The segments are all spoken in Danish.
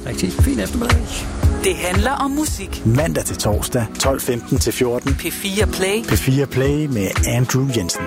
Rigtig fin eftermiddag. Det handler om musik. Mandag til torsdag, 12:15 til 14. P4 Play. P4 Play med Andrew Jensen.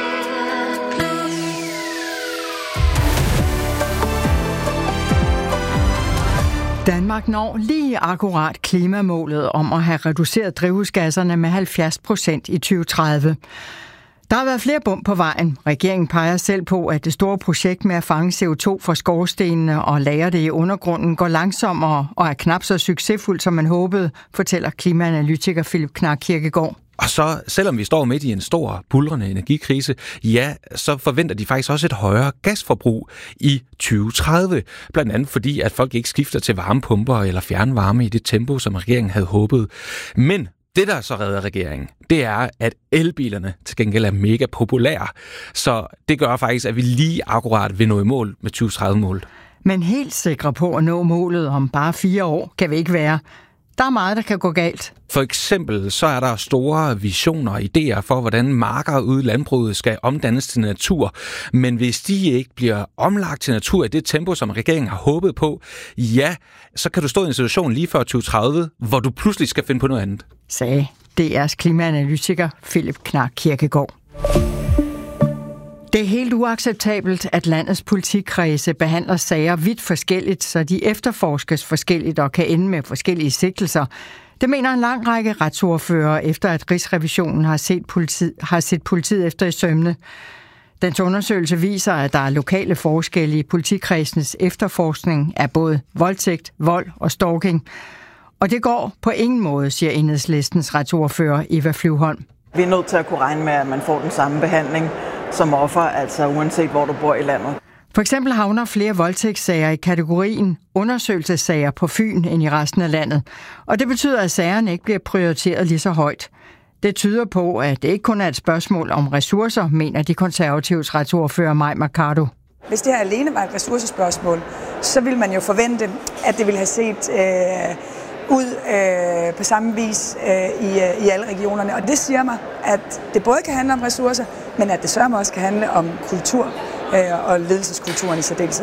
Danmark når lige akkurat klimamålet om at have reduceret drivhusgasserne med 70% i 2030. Der har været flere bump på vejen. Regeringen peger selv på, at det store projekt med at fange CO2 fra skorstenene og lagre det i undergrunden går langsommere og er knap så succesfuldt, som man håbede, fortæller klimaanalytiker Philip Knark Kirkegaard. Og så, selvom vi står midt i en stor, buldrende energikrise, ja, så forventer de faktisk også et højere gasforbrug i 2030. Blandt andet fordi, at folk ikke skifter til varmepumper eller fjernvarme i det tempo, som regeringen havde håbet. Men det, der så redder regeringen, det er, at elbilerne til gengæld er mega populære. Så det gør faktisk, at vi lige akkurat vil nå i mål med 2030-målet. Men helt sikre på at nå målet om bare 4 år kan vi ikke være. Der er meget, der kan gå galt. For eksempel så er der store visioner og idéer for, hvordan marker ude i landbruget skal omdannes til natur. Men hvis de ikke bliver omlagt til natur i det tempo, som regeringen har håbet på, ja, så kan du stå i en situation lige før 2030, hvor du pludselig skal finde på noget andet. Sagde DR's klimaanalytiker Philip Knark Kirkegaard. Det er helt uacceptabelt, at landets politikredse behandler sager vidt forskelligt, så de efterforskes forskelligt og kan ende med forskellige sigtelser. Det mener en lang række retsordførere, efter at Rigsrevisionen har set politiet efter i sømne. Dens undersøgelse viser, at der er lokale forskelle i politikredsens efterforskning af både voldtægt, vold og stalking. Og det går på ingen måde, siger Enhedslistens retsordfører Eva Flyvholm. Vi er nødt til at kunne regne med, at man får den samme behandling som offer, altså uanset hvor du bor i landet. For eksempel havner flere voldtægtssager i kategorien undersøgelsessager på Fyn end i resten af landet. Og det betyder, at sagerne ikke bliver prioriteret lige så højt. Det tyder på, at det ikke kun er et spørgsmål om ressourcer, mener de konservatives retsordfører Mai Mercado. Hvis det her alene var et ressourcespørgsmål, så ville man jo forvente, at det ville have set ud på samme vis i alle regionerne. Og det siger mig, at det både kan handle om ressourcer, men at det sørger også kan handle om kultur og ledelseskulturen i særdeleshed.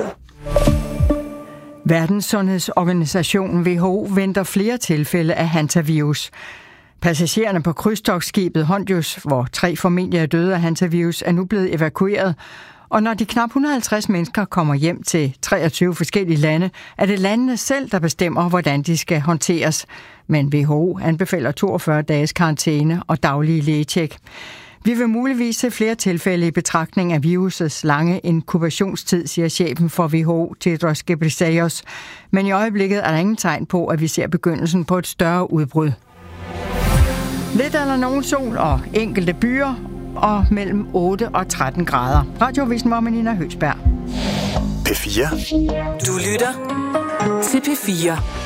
Verdenssundhedsorganisationen WHO venter flere tilfælde af hantavirus. Passagererne på krydstogtskibet Hondius, hvor 3 familier er døde af hantavirus, er nu blevet evakueret. Og når de knap 150 mennesker kommer hjem til 23 forskellige lande, er det landene selv, der bestemmer, hvordan de skal håndteres. Men WHO anbefaler 42 dages karantæne og daglige lægetjek. Vi vil muligvis se flere tilfælde i betragtning af virusets lange inkubationstid, siger chefen for WHO, Tedros Ghebreyesus. Men i øjeblikket er der ingen tegn på, at vi ser begyndelsen på et større udbrud. Lidt eller nogen sol og enkelte byer, og mellem 8 og 13 grader. Radioavisen med Nina Høgsberg. P4. Du lytter til P4.